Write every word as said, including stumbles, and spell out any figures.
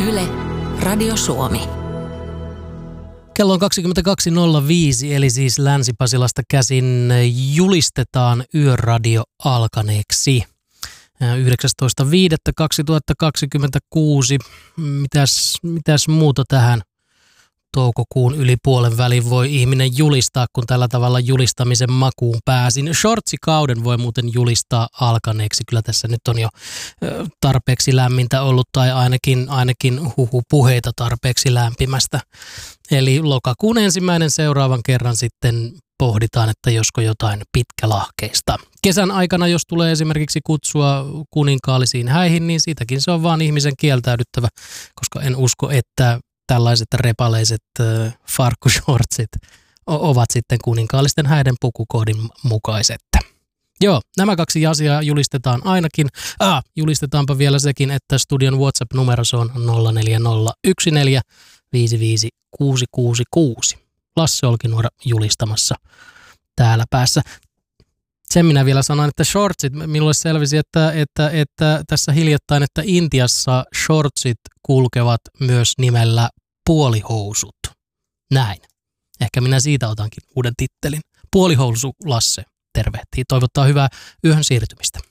Yle, Radio Suomi. Kello on kaksikymmentäkaksi nolla viisi, eli siis Länsi-Pasilasta käsin julistetaan yöradio alkaneeksi. yhdeksästoista viidettä kaksituhattakaksikymmentäkuusi. Mitäs, mitäs muuta tähän toukokuun yli puolen välin voi ihminen julistaa, kun tällä tavalla julistamisen makuun pääsin. Shortsikauden voi muuten julistaa alkaneeksi. Kyllä tässä nyt on jo tarpeeksi lämmintä ollut, tai ainakin, ainakin huhupuheita tarpeeksi lämpimästä. Eli lokakuun ensimmäinen seuraavan kerran sitten pohditaan, että josko jotain pitkälahkeista. Kesän aikana, jos tulee esimerkiksi kutsua kuninkaallisiin häihin, niin siitäkin se on vaan ihmisen kieltäydyttävä, koska en usko, että tällaiset repaleiset äh, farkkushortsit ovat sitten kuninkaallisten häiden pukukoodin mukaiset. Joo, nämä kaksi asiaa julistetaan ainakin. Ah, julistetaanpa vielä sekin, että studion WhatsApp-numero on nolla neljä nolla yksi neljä viisi viisi kuusi kuusi kuusi. Lasse Olkinuora julistamassa täällä päässä. Sen minä vielä sanon, että shortsit, minulle selvisi, että, että, että tässä hiljattain, että Intiassa shortsit kulkevat myös nimellä puolihousut. Näin. Ehkä minä siitä otankin uuden tittelin. Puolihousu Lasse tervehtii. Toivottaa hyvää yön siirtymistä.